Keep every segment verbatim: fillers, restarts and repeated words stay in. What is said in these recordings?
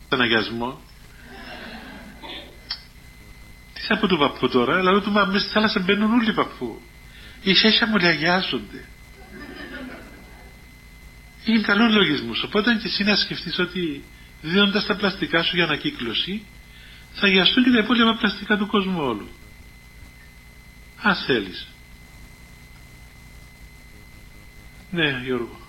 τον αγιασμό. Τι θα πω του παππού τώρα, αλλά του μέσα στη θάλασσα μπαίνουν όλοι οι παππού. Οι σέσια μου αγιάζονται. Είναι καλό λογισμό. Οπότε και εσύ να σκεφτείς ότι δίνοντας τα πλαστικά σου για ανακύκλωση, θα αγιαστούν και τα υπόλοιπα πλαστικά του κόσμου όλου. Αν θέλεις. Ναι, Γιώργο.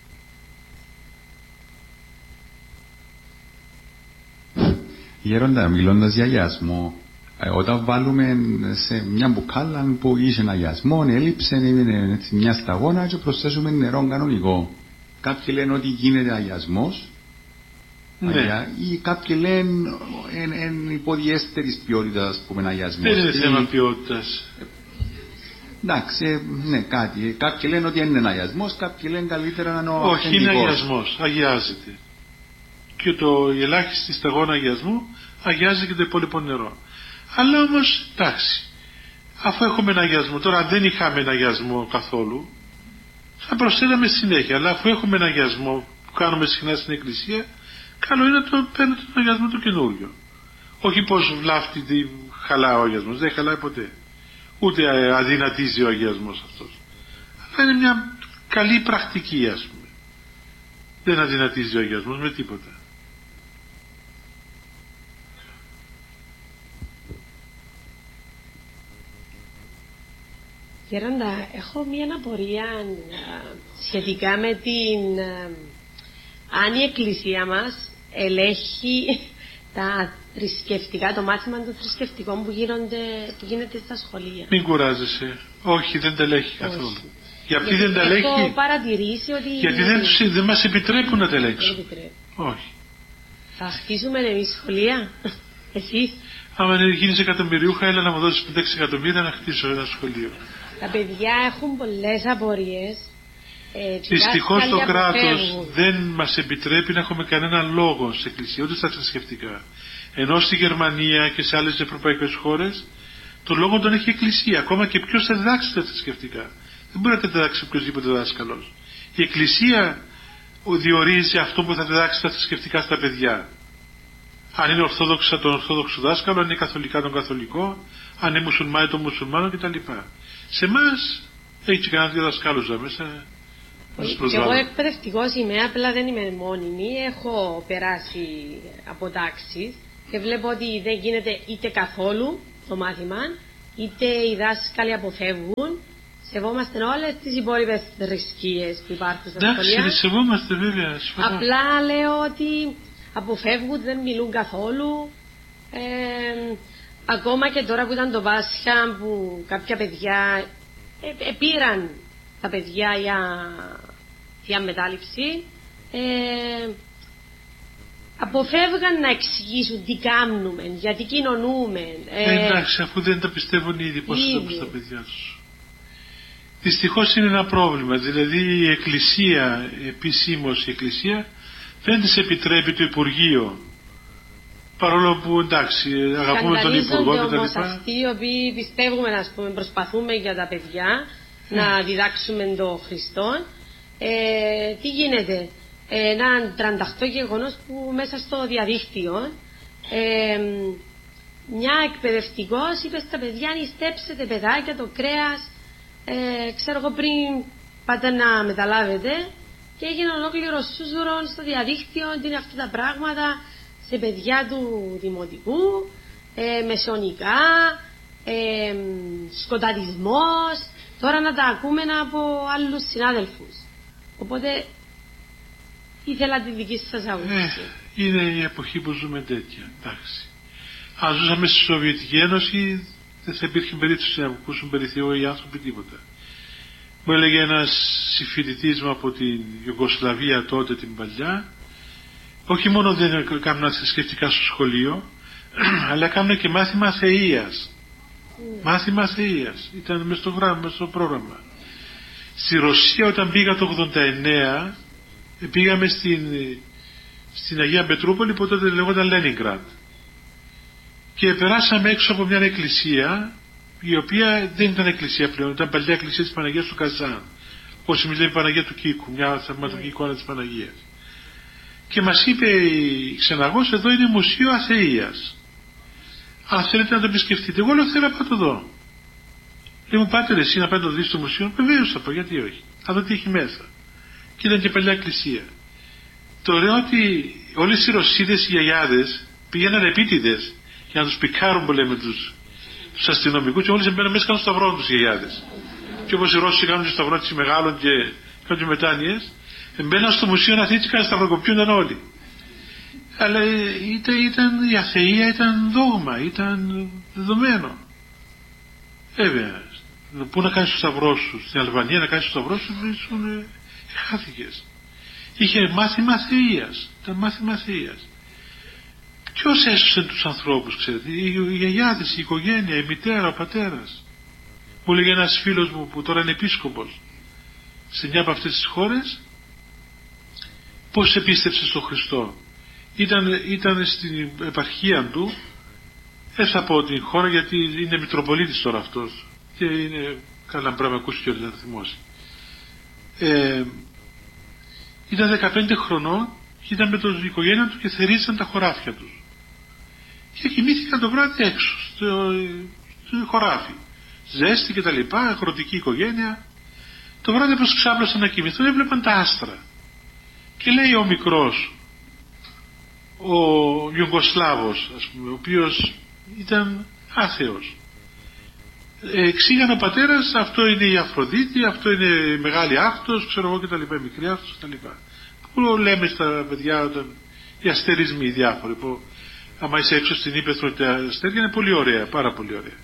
Γέροντα, μιλώντας για αγιασμό, όταν βάλουμε σε μια μπουκάλα που είχε ένα αγιασμό, έλειψε, έμεινε μια σταγόνα και προσθέσουμε νερό κανονικό. Κάποιοι λένε ότι γίνεται αγιασμός, ναι. αγιά, ή κάποιοι λένε είναι υποδιέστερης ποιότητας που είναι αγιασμός. Δεν είναι θέμα ποιότητας. Εντάξει, ναι, κάτι. Κάποιοι λένε ότι είναι αγιασμός, κάποιοι λένε καλύτερα να είναι ο όχι, είναι αγιασμός, αγιάζεται. Και το η ελάχιστη σταγόνα αγιασμού αγιάζει και το υπόλοιπο νερό. Αλλά όμως, εντάξει, αφού έχουμε ένα αγιασμό, τώρα αν δεν είχαμε ένα αγιασμό καθόλου, θα προσθέταμε συνέχεια. Αλλά αφού έχουμε ένα αγιασμό που κάνουμε συχνά στην εκκλησία, καλό είναι να το παίρνετε τον αγιασμό του καινούριο. Όχι πως βλάφτει, χαλά ο αγιασμός, δεν χαλάει ποτέ. Ούτε αδυνατίζει ο αγιασμός αυτός. Αλλά είναι μια καλή πρακτική, ας πούμε. Δεν αδυνατίζει ο αγιασμός με τίποτα. Γέροντα, έχω μία απορία σχετικά με την αν η εκκλησία μας ελέγχει τα θρησκευτικά, το μάθημα των θρησκευτικών που, γίνονται, που γίνεται στα σχολεία. Μην κουράζεσαι. Όχι, δεν τα ελέγχει καθόλου. Όχι. Γιατί, γιατί δεν τα ελέγχει. Έχω παρατηρήσει ότι. Γιατί δεν, δεν μας επιτρέπουν να τα ελέγξουν. Όχι. Θα χτίσουμε εμείς σχολεία. Εσείς. Άμα γίνεις εκατομμυριούχα, έλα να μου δώσεις πέντε εκατομμύρια να χτίσω ένα σχολείο. Τα παιδιά έχουν πολλές απορίες. Ε, Δυστυχώς το κράτος δεν μας επιτρέπει να έχουμε κανέναν λόγο σε εκκλησία, ούτε στα θρησκευτικά. Ενώ στη Γερμανία και σε άλλες ευρωπαϊκές χώρες, το λόγο τον έχει η εκκλησία. Ακόμα και ποιος θα διδάξει τα θρησκευτικά. Δεν μπορεί να τα διδάξει οποιοδήποτε δάσκαλος. Η εκκλησία διορίζει αυτό που θα διδάξει τα θρησκευτικά στα παιδιά. Αν είναι ορθόδοξα τον ορθόδοξο δάσκαλο, αν είναι καθολικά τον καθολικό, αν είναι μουσουλμάνι τον μουσουλμάνο κτλ. Σε εμάς έχει και κανένα δύο δασκάλους εδώ μέσα. Και εγώ εκπαιδευτικός είμαι, απλά δεν είμαι μόνιμη. Έχω περάσει από τάξεις και βλέπω ότι δεν γίνεται είτε καθόλου το μάθημα, είτε οι δάσκαλοι αποφεύγουν. Σεβόμαστε όλες τις υπόλοιπες θρησκείες που υπάρχουν στα σχολεία. Εντάξει, σεβόμαστε βέβαια. Απλά λέω ότι αποφεύγουν, δεν μιλούν καθόλου. Ε, ακόμα και τώρα που ήταν το Πάσχα, που κάποια παιδιά ε, ε, πήραν τα παιδιά για, για μετάληψη, ε, αποφεύγαν να εξηγήσουν τι κάνουμε, γιατί κοινωνούμε. Ε, εντάξει, αφού δεν τα πιστεύουν ήδη, πώς θα τα στα παιδιά τους. Δυστυχώς είναι ένα πρόβλημα. Δηλαδή η Εκκλησία, επισήμως η Εκκλησία, δεν της επιτρέπει το Υπουργείο. Παρόλο που εντάξει, αγαπούμε τον Υπουργό και τα λοιπά. Αυτοί οι οποίοι πιστεύουμε, ας πούμε, προσπαθούμε για τα παιδιά mm. να διδάξουμε τον Χριστό. Ε, τι γίνεται, ε, ένα τρανταχτό γεγονός που μέσα στο διαδίκτυο ε, μια εκπαιδευτικός είπε στα παιδιά, νηστέψετε παιδάκια το κρέας, ε, ξέρω εγώ πριν πάτε να μεταλάβετε, και έγινε ολόκληρο σούζουρο στο διαδίκτυο, τι είναι αυτά τα πράγματα σε παιδιά του δημοτικού, ε, μεσαιωνικά, ε, σκοταδισμός, τώρα να τα ακούμε από άλλους συνάδελφους. Οπότε ήθελα τη δική σας άποψη. Ε, είναι η εποχή που ζούμε τέτοια, εντάξει. Αν ζούσαμε στη Σοβιετική Ένωση, δεν θα υπήρχε περίπτωση να ακούσουν περί Θεού οι άνθρωποι τίποτα. Μου έλεγε ένας συμφοιτητής μου από την Ιουγκοσλαβία τότε την παλιά, όχι μόνο δεν κάνουν θρησκευτικά στο σχολείο, αλλά κάνουν και μάθημα θεΐας. Mm. Μάθημα θεΐας. Ήταν μες στο, γράμμα, μες στο πρόγραμμα. Στη Ρωσία όταν πήγα το ογδόντα εννέα, πήγαμε στην, στην Αγία Πετρούπολη που τότε λεγόταν Λένινγκραντ. Και περάσαμε έξω από μια εκκλησία, η οποία δεν ήταν εκκλησία πλέον, ήταν παλιά εκκλησία της Παναγίας του Καζάν. Όπως μιλάει η Παναγία του Κίκου, μια θαυματουργή εικόνα της Παναγίας. και μας είπε η ξεναγός, εδώ είναι μουσείο αθείας. Αν θέλετε να το επισκεφτείτε. Εγώ λέω θέλω να πάω το δω. Λέει μου πάτε εσύ να πάτε να το δεις στο μουσείο. Βεβαίως θα πω, γιατί όχι. Θα δω τι έχει μέσα. Και ήταν και παλιά εκκλησία. Το ωραίο ότι όλες οι Ρωσίδες, οι γιαγιάδες πήγαιναν επίτηδες για να τους πικάρουν που λέμε τους, τους αστυνομικούς και όλες εμπαίναν μέσα κάνουν σταυρό τους οι γιαγιάδες. Και όπως οι Ρώσοι κάνουν και σταυρό της μεγάλων και κάνουν μετάνοιες, εμπαίναν στο μουσείο να θίτσι και να σταυροκοπιούνταν όλοι. Αλλά ήταν, ήταν, η αθεία ήταν δόγμα, ήταν δεδομένο. Βέβαια, πού να κάνεις το σταυρό σου, στην Αλβανία να κάνεις το σταυρό σου, ήσουν χάθηκες. Είχε μάθημα αθείας, ήταν μάθημα αθείας. Ποιος έσωσε τους ανθρώπους, ξέρετε, οι γιαγιάδες, η οικογένεια, η μητέρα, ο πατέρας. Μου έλεγε ένας φίλος μου που τώρα είναι επίσκοπος σε μια από αυτές τις χώρες, πώς επίστεψε στον Χριστό. Ήταν, ήταν στην επαρχία του, έφτα από την χώρα γιατί είναι Μητροπολίτης τώρα αυτός και είναι καλά πρέπει να ακούσει και όλοι να το θυμώσει. Ε, ήταν δεκαπέντε χρονών και ήταν με την οικογένεια του και θερίζαν τα χωράφια τους. Και κοιμήθηκαν το βράδυ έξω, στο, στο χωράφι. Ζέστη και τα λοιπά, αγροτική οικογένεια. Το βράδυ όπως ξάπλωσαν να κοιμηθούν έβλεπαν τα άστρα. Και λέει ο μικρός, ο Ιουγκοσλάβος, ας πούμε, ο οποίος ήταν άθεος. Εξήγανε ο πατέρας, αυτό είναι η Αφροδίτη, αυτό είναι η μεγάλη άφτος, ξέρω εγώ και τα λοιπά, η μικρή άφτος και τα λοιπά. Που λέμε στα παιδιά όταν οι αστερισμοί οι διάφοροι, που άμα είσαι έξω στην ύπαιθρο τα αστέρια είναι πολύ ωραία, πάρα πολύ ωραία.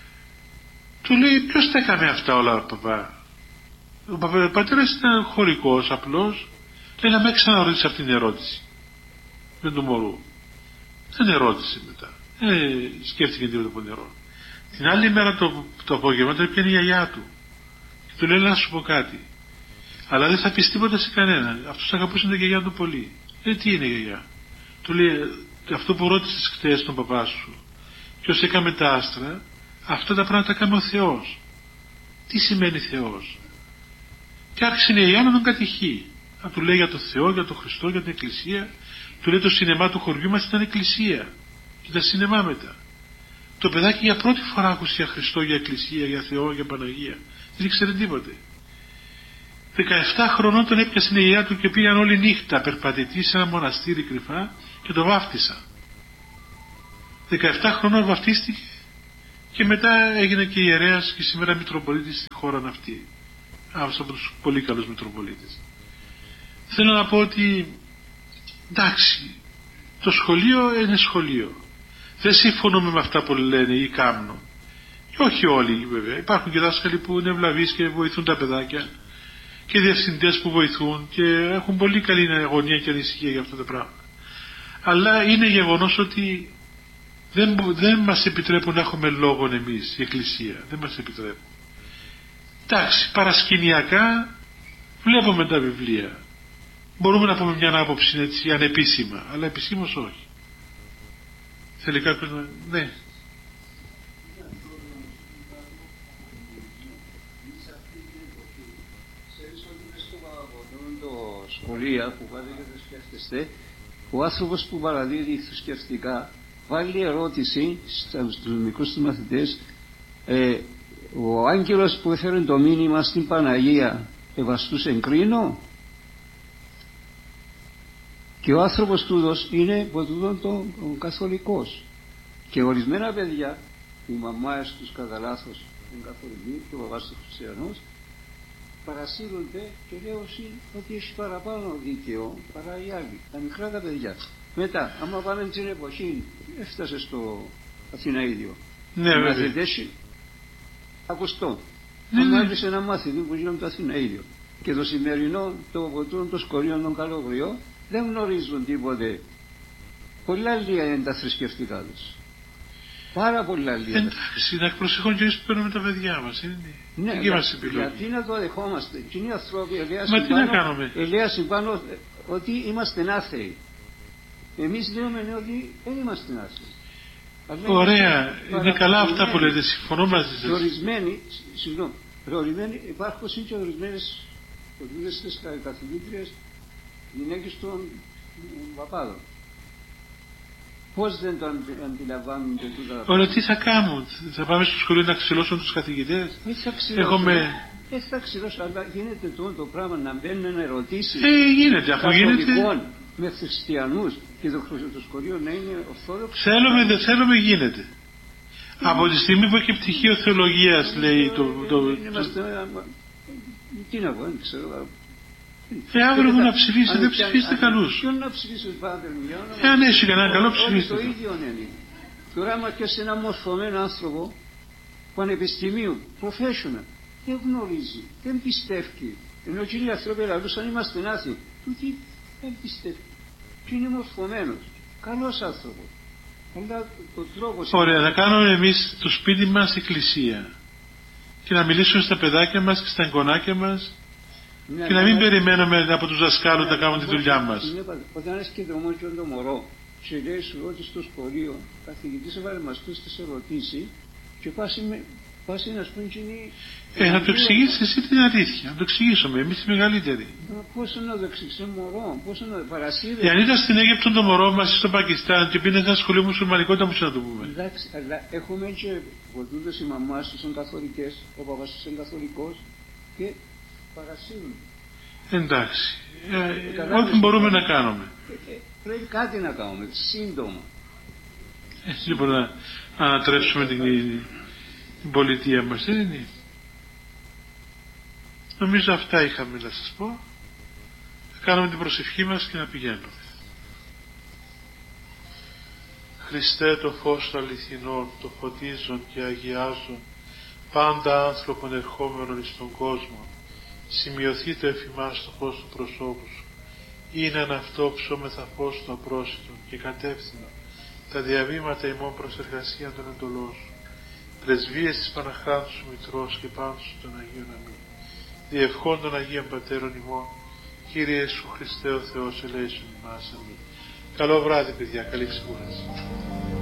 Του λέει, ποιος τα έκανε αυτά όλα, παπά? Ο πατέρας ήταν χωρικός, απλός. Λέει να με ξαναρωτήσει αυτή την ερώτηση. Με του μωρού. Δεν ερώτησε μετά. Ε, σκέφτηκε τίποτα από νερό. Την άλλη μέρα το, το απόγευμα το έπιανε η γιαγιά του. Και του λέει να σου πω κάτι. Αλλά δεν θα πεις τίποτα σε κανένα. Αυτός αγαπούσε την γιαγιά του πολύ. Λέει τι είναι η γιαγιά? Του λέει αυτό που ρώτησες χτες τον παπά σου. Ποιος έκαμε τα άστρα. Αυτά τα πράγματα τα κάνει ο Θεός. Τι σημαίνει Θεός? Και άρχισε η γιαγιά να τον κατηχεί. Να του λέει για τον Θεό, για τον Χριστό, για την Εκκλησία. Του λέει το σινεμά του χωριού μας ήταν εκκλησία. Και τα σινεμά μετά. Το παιδάκι για πρώτη φορά άκουσε για Χριστό, για Εκκλησία, για Θεό, για Παναγία. Δεν ήξερε τίποτε. δεκαεπτά χρονών τον έπιασε η γιαγιά του και πήγαν όλη νύχτα περπατητή σε ένα μοναστήρι κρυφά και το βάφτισαν. δεκαεπτά χρονών βαφτίστηκε και μετά έγινε και ιερέας και σήμερα Μητροπολίτης στη χώρα αυτή. Άμεσα από τους πολύ καλούς Μητροπολίτες. Θέλω να πω ότι εντάξει, το σχολείο είναι σχολείο. Δεν συμφωνούμε με αυτά που λένε ή κάνουν. Και όχι όλοι βέβαια. Υπάρχουν και δάσκαλοι που είναι ευλαβείς και βοηθούν τα παιδάκια και διευθυντές που βοηθούν και έχουν πολύ καλή αγωνία και ανησυχία για αυτά τα πράγματα. Αλλά είναι γεγονός ότι δεν, δεν μας επιτρέπουν να έχουμε λόγον εμείς, η Εκκλησία. Δεν μας επιτρέπουν. Εντάξει, παρασκηνιακά βλέπουμε τα βιβλία. Μπορούμε να πούμε μια άποψη έτσι ανεπίσημα, αλλά επισήμως όχι. Θέλει κάποιος να... Ναι. Σχολεία που πάτε και θρησκευτιστέ, ο άνθρωπος που παραδίδει θρησκευτικά βάλει ερώτηση στους μικρούς του μαθητές, ε, ο άγγελος που έφερε το μήνυμα στην Παναγία ευαστούς εγκρίνω? Και ο άνθρωπος τούτος είναι από τούτον τον το καθολικός. Και ορισμένα παιδιά, οι μαμάες τους κατά λάθος είναι καθολικοί και ο παπάς τους χριστιανός, παρασύρονται και λέω ότι έχει παραπάνω δίκαιο παρά οι άλλοι, τα μικρά τα παιδιά. Μετά, άμα πάνε την εποχή, έφτασε στο Αθηναίδιο. Ναι, βέβαια. Μαθητές, ακουστό. Ναι, άμα ναι. έπεισε ένα μάθημα που γίνονται το Αθηναίδιο. Και το σημερινό, το αποτούν το σκορίων των καλογριών, δεν γνωρίζουν τίποτε. Πολλά λίγα είναι τα θρησκευτικά τους. Πάρα πολλά λίγα. Εντάξει, να προσεχόν και εμείς που παίρνουμε τα παιδιά μας. Είναι ναι, δική μας επιλογή. Γιατί να το δεχόμαστε? Και οι άνθρωποι Μα τι να κάνουμε? ελέασαν πάνω ότι είμαστε άθεοι. Εμείς λέμε ότι δεν είμαστε άθεοι. Ωραία, είναι καλά αυτά που λέτε, συμφωνώ μαζί σας. Ορισμένοι, συγγνώμη, ορισμένοι υπάρχουν και ορισμένες καθηγήτριες, γυναίκες των παπάδων. Πώς δεν το αντιλαμβάνονται τούτα. Ωραία, τι θα κάνουν, θα πάμε στο σχολείο να ξυλώσουν τους καθηγητές. Έχουμε... Δεν θα ξυλώσουν, αλλά γίνεται το, το πράγμα να μπαίνουν ερωτήσεις. Ε, γίνεται, αφού γίνεται. Με χριστιανούς και το, το σχολείο να είναι ορθόδοξο. Θέλουμε, δεν θέλουμε, γίνεται. Mm. Από τη στιγμή που έχει πτυχίο θεολογίας, λέει το... το, το... Είμαστε, τι να πω, δεν ξέρω. Ε, αύριο μου να ψηφίσετε, δεν ψηφίσετε καλούς. Ποιον να ψηφίσετε, Πάτερ μου, για όνομα. Ε, αν έχει κανένα καλό, ψηφίστε. Το ίδιο είναι. Τώρα, άμα και σε ένα μορφωμένο άνθρωπο, πανεπιστημίου, professional, δεν γνωρίζει, δεν πιστεύει. Ενώ και οι άνθρωποι λαλούσαν είμαστε άθιοι. Τούτοι δεν πιστεύει. Και είναι μορφωμένος. Καλός άνθρωπος. Αλλά ο τρόπος... Ωραία, να κάνουμε εμείς το σπίτι μας εκκλησία. Και να μιλήσουμε στα παιδάκια μας και στα εγγονάκια μας. Μια και να μην μια... περιμένουμε από τους δασκάλους να κάνουν τη δουλειά μας. Όταν είσαι και δρομόκιον το μωρό, και λέει σου ότι στο σχολείο, ο καθηγητής έβαλε μας τις ερωτήσεις και πάσει με... Πάση να σπούν και είναι... Ε, να το εξηγήσεις εσύ την αλήθεια, να το εξηγήσουμε, εμείς οι μεγαλύτεροι. Πόσο να το εξηγήσει μωρό, πόσο να παρασύρει. Εάν ήταν στην Αίγυπτο το μωρό μας στο Πακιστάν και πήγαινε σε ένα σχολείο μουσουλμανικό, θα μπορούσαμε να το πούμε. Εντάξει, αλλά έχουμε και βοτούδες οι μαμάς τους είναι καθολικές, ο παπάς τους είναι καθολικός και παρασύρουν. Εντάξει, ε, ε, ό,τι μπορούμε να κάνουμε. Ε, ε, πρέπει κάτι να κάνουμε, σύντομα. Έτσι λοιπόν να ανατρέψουμε την... την πολιτεία μας, δεν είναι. Νομίζω αυτά είχαμε να σας πω. Θα κάνουμε την προσευχή μας και να πηγαίνουμε. Χριστέ, το φως του αληθινών, το φωτίζον και αγιάζον πάντα άνθρωπον ερχόμενον εις τον κόσμο, σημειωθεί το εφημάς το φως του προσώπου σου, είναι αν αυτό ψώμεθα φως του απρόσιτον και κατεύθυνο τα διαβήματα ημών προς εργασία των εντολών σου, πρεσβείες της Παναχράντου σου Μητρός και πάνω σου των Αγίων Αμήν. Διευχών των Αγίων Πατέρων ημών, Κύριε Ιησού Χριστέ ο Θεός ελέησον ημάς. Αμήν. Καλό βράδυ παιδιά, καλή ξεκούραση.